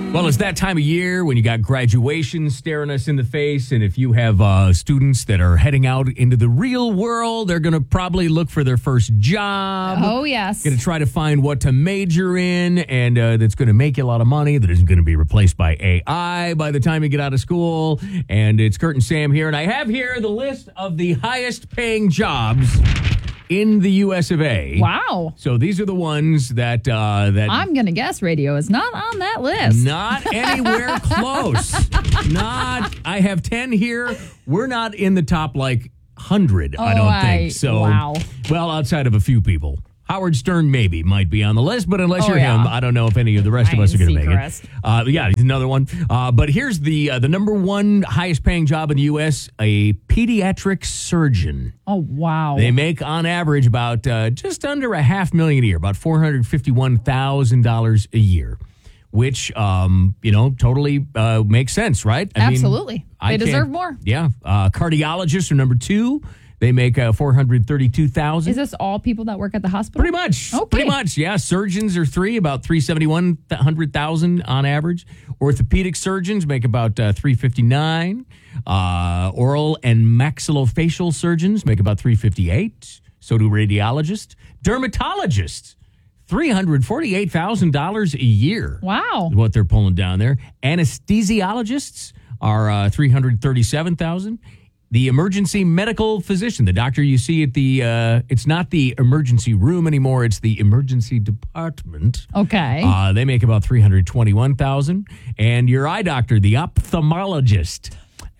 Well, it's that time of year when you got graduation staring us in the face. And if you have students that are heading out into the real world, they're going to probably look for their first job. Oh, yes. Going to try to find what to major in, and that's going to make you a lot of money, that isn't going to be replaced by AI by the time you get out of school. And it's Kurt and Sam here. And I have here the list of the highest paying jobs in the U.S. of A. Wow. So these are the ones that I'm going to guess radio is not on that list. Not anywhere close. I have 10 here. We're not in the top 100, I don't think. So, wow. Well, outside of a few people. Howard Stern maybe might be on the list, but unless you're him, I don't know if any of the rest of us are going to make it. Yeah, he's another one. But here's the number one highest paying job in the U.S., a pediatric surgeon. Oh, wow. They make on average about just under $500,000 a year, about $451,000 a year, which, totally makes sense, right? Absolutely. They deserve more. Yeah. Cardiologists are number two. They make $432,000. Is this all people that work at the hospital? Pretty much. Okay. Pretty much, yeah. Surgeons are three, about $371,000 on average. Orthopedic surgeons make about $359,000. Oral and maxillofacial surgeons make about $358,000. So do radiologists. Dermatologists, $348,000 a year. Wow. Is what they're pulling down there. Anesthesiologists are $337,000. The emergency medical physician, the doctor you see at it's not the emergency room anymore, it's the emergency department. Okay. They make about $321,000. And your eye doctor, the ophthalmologist,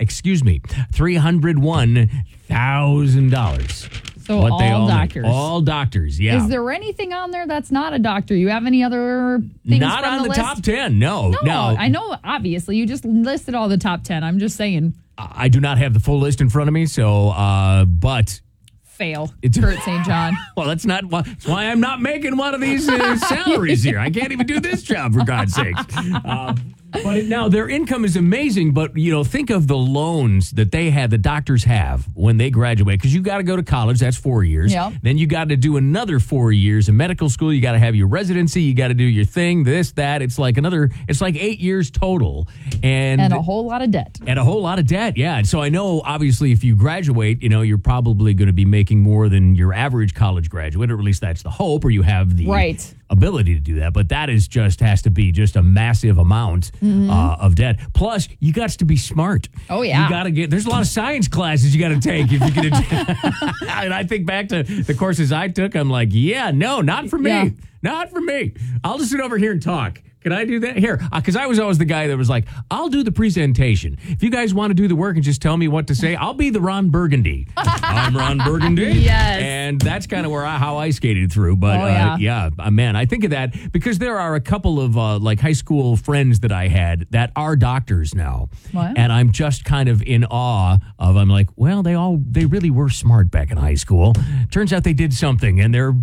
$301,000. So all doctors. All doctors, yeah. Is there anything on there that's not a doctor? You have any other things not from on the list? top 10, no. I know, obviously. You just listed all the top 10. I'm just saying. I do not have the full list in front of me, so, but... Fail. Kurt St. John. Well, that's why I'm not making one of these salaries here. I can't even do this job, for God's sakes. But now their income is amazing, but, think of the loans that the doctors have when they graduate, because you got to go to college. That's 4 years. Yep. Then you got to do another 4 years in medical school. You got to have your residency. You got to do your thing, this, that. It's like 8 years total. And a whole lot of debt. And a whole lot of debt, yeah. And so I know, obviously, if you graduate, you're probably going to be making more than your average college graduate, or at least that's the hope, or you have the ability to do that. But that has to be just a massive amount of debt. Plus, you got to be smart. Oh, yeah. You got to there's a lot of science classes you got to take if you're going to. And I think back to the courses I took, I'm like, not for me. Yeah. Not for me. I'll just sit over here and talk. Can I do that? Here, because I was always the guy that was like, I'll do the presentation. If you guys want to do the work and just tell me what to say, I'll be the Ron Burgundy. I'm Ron Burgundy. Yes. And that's kind of how I skated through. But man, I think of that because there are a couple of high school friends that I had that are doctors now. What? And I'm just kind of in awe of, I'm like, well, they really were smart back in high school. Turns out they did something and they're,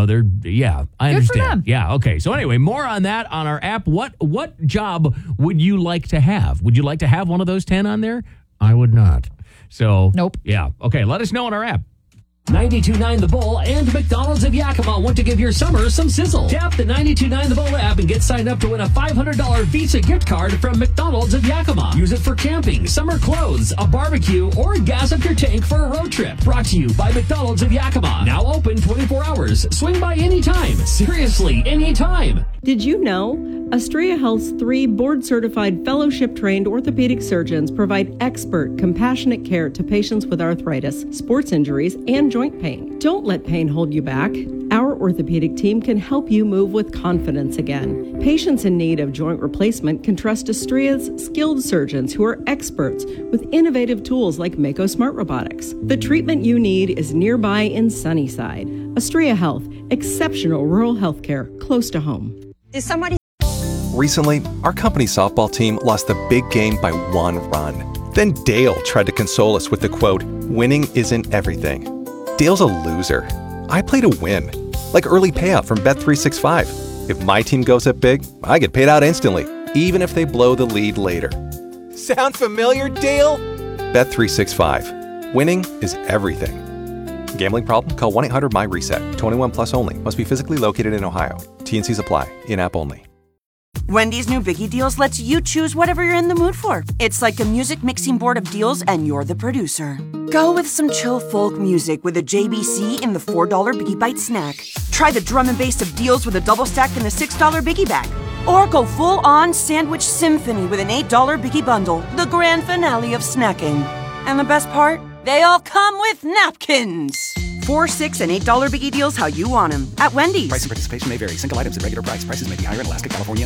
I understand. Good for them. Yeah. Okay. So anyway, more on that on our app. What job would you like to have? Would you like to have one of those 10 on there? I would not. So nope. Yeah. Okay. Let us know on our app. 92.9 The Bull and McDonald's of Yakima want to give your summer some sizzle. Tap the 92.9 The Bull app and get signed up to win a $500 Visa gift card from McDonald's of Yakima. Use it for camping, summer clothes, a barbecue, or gas up your tank for a road trip. Brought to you by McDonald's of Yakima. Now open 24 hours. Swing by anytime. Seriously, anytime. Did you know? Astrea Health's 3 board-certified fellowship-trained orthopedic surgeons provide expert, compassionate care to patients with arthritis, sports injuries, and joint pain. Don't let pain hold you back. Our orthopedic team can help you move with confidence again. Patients in need of joint replacement can trust Astrea's skilled surgeons who are experts with innovative tools like Mako Smart Robotics. The treatment you need is nearby in Sunnyside. Astrea Health, exceptional rural health care close to home. Recently, our company softball team lost the big game by 1 run. Then Dale tried to console us with the quote, "Winning isn't everything." Dale's a loser. I play to win. Like early payout from Bet365. If my team goes up big, I get paid out instantly, even if they blow the lead later. Sound familiar, Dale? Bet365. Winning is everything. Gambling problem? Call 1-800-MY-RESET. 21 plus only. Must be physically located in Ohio. T&Cs apply. In-app only. Wendy's new Biggie Deals lets you choose whatever you're in the mood for. It's like a music mixing board of deals, and you're the producer. Go with some chill folk music with a JBC in the $4 Biggie Bite snack. Try the drum and bass of deals with a double stack in the $6 Biggie Bag. Or go full-on sandwich symphony with an $8 Biggie Bundle, the grand finale of snacking. And the best part? They all come with napkins. $4, $6, and $8 Biggie Deals how you want them at Wendy's. Price and participation may vary. Single items at regular price. Prices may be higher in Alaska, California,